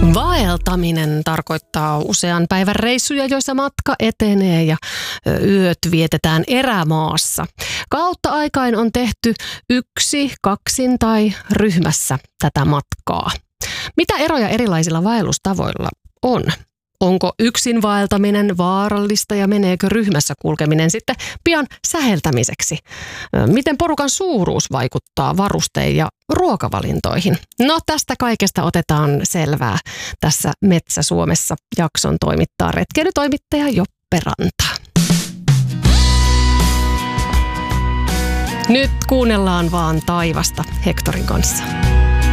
Vaeltaminen tarkoittaa usean päivän reissuja, joissa matka etenee ja yöt vietetään erämaassa. Kautta aikain on tehty yksi, kaksin tai ryhmässä tätä matkaa. Mitä eroja erilaisilla vaellustavoilla on? Onko yksin vaeltaminen vaarallista ja meneekö ryhmässä kulkeminen sitten pian säheltämiseksi? Miten porukan suuruus vaikuttaa varuste- ja ruokavalintoihin? No tästä kaikesta otetaan selvää tässä Metsä Suomessa. Jakson toimittaa retkeilytoimittaja Joppe Ranta. Nyt kuunnellaan vaan taivasta Hectorin kanssa.